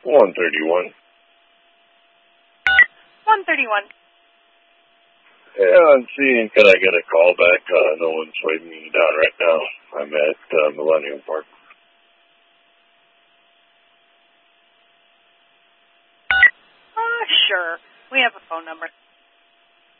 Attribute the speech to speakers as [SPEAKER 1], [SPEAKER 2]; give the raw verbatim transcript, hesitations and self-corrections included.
[SPEAKER 1] one thirty-one.
[SPEAKER 2] one thirty-one.
[SPEAKER 1] Yeah, I'm seeing, can I get a call back? Uh, no one's waving me down right now. I'm at uh, Millennium Park.
[SPEAKER 2] Uh, sure. We have a phone number.